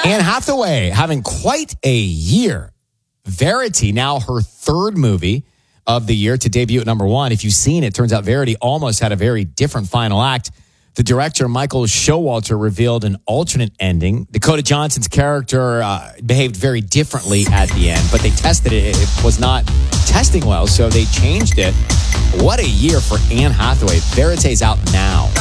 Anne Hathaway having quite a year. Verity, now her third movie of the year to debut at number one. If you've seen it, turns out Verity almost had a very different final act. The director, Michael Showalter, revealed an alternate ending. Dakota Johnson's character behaved very differently at the end, but they tested it. It was not testing well, so they changed it. What a year for Anne Hathaway. Verity's out now.